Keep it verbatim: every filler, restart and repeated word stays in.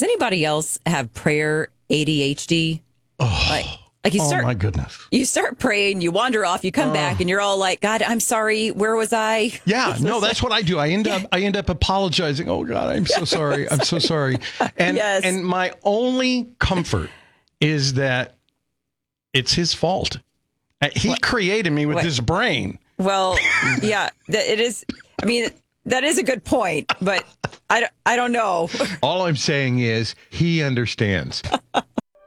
anybody else have prayer A D H D? Oh, like, like you start, oh my goodness. You start praying, you wander off, you come Oh. back, and you're all like, God, I'm sorry. Where was I? Yeah, no, that's what I do. I end up I end up apologizing. Oh God, I'm so sorry. I'm so sorry. And Yes. and my only comfort is that it's his fault. Uh, He What? created me with What? his brain. Well, yeah, that it is. I mean, that is a good point, but I, don't- I don't know. All I'm saying is he understands.